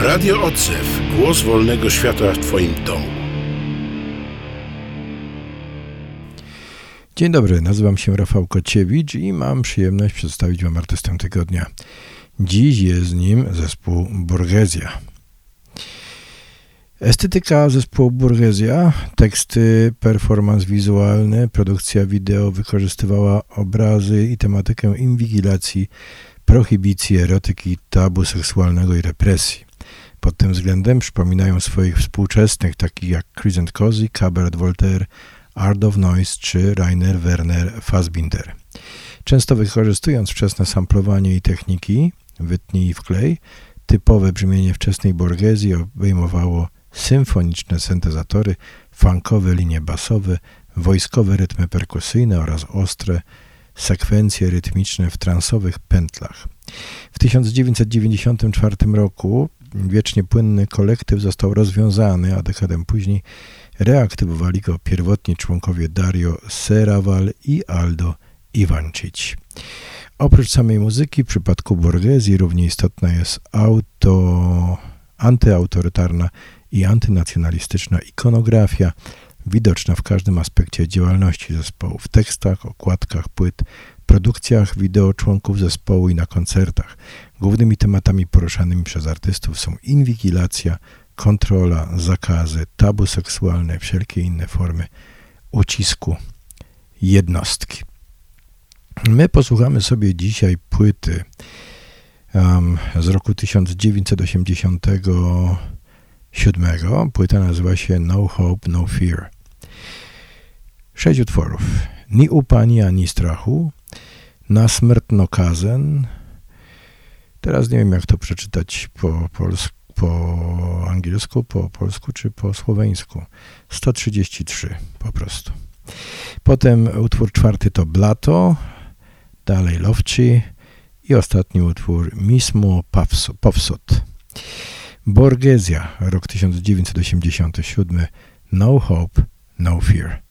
Radio Odzew. Głos wolnego świata w Twoim domu. Dzień dobry, nazywam się Rafał Kociewicz i mam przyjemność przedstawić Wam artystę tygodnia. Dziś jest nim zespół Borghesia. Estetyka zespołu Borghesia, teksty, performance wizualny, produkcja wideo wykorzystywała obrazy i tematykę inwigilacji, prohibicji, erotyki, tabu seksualnego i represji. Pod tym względem przypominają swoich współczesnych, takich jak Crescent Cozy, Cabaret Voltaire, Art of Noise czy Rainer Werner Fassbinder. Często wykorzystując wczesne samplowanie i techniki, wytnij i wklej, typowe brzmienie wczesnej Borghesii obejmowało symfoniczne syntezatory, funkowe linie basowe, wojskowe rytmy perkusyjne oraz ostre sekwencje rytmiczne w transowych pętlach. W 1994 roku wiecznie płynny kolektyw został rozwiązany, a dekadę później reaktywowali go pierwotni członkowie Dario Serravalle i Aldo Ivančić. Oprócz samej muzyki w przypadku Borghesii równie istotna jest antyautorytarna i antynacjonalistyczna ikonografia, widoczna w każdym aspekcie działalności zespołu, w tekstach, okładkach płyt, produkcjach wideo członków zespołu i na koncertach. Głównymi tematami poruszanymi przez artystów są inwigilacja, kontrola, zakazy, tabu seksualne, wszelkie inne formy ucisku jednostki. My posłuchamy sobie dzisiaj płyty z roku 1987. Płyta nazywa się No Hope, No Fear. 6 utworów. Ni upani, ani strachu. Na smrtno kazen. Teraz nie wiem, jak to przeczytać po angielsku, po polsku czy po słoweńsku. 133 po prostu. Potem utwór czwarty to Blato, dalej Lovci i ostatni utwór Mismo Powsot. Borghesia, rok 1987, No Hope, No Fear.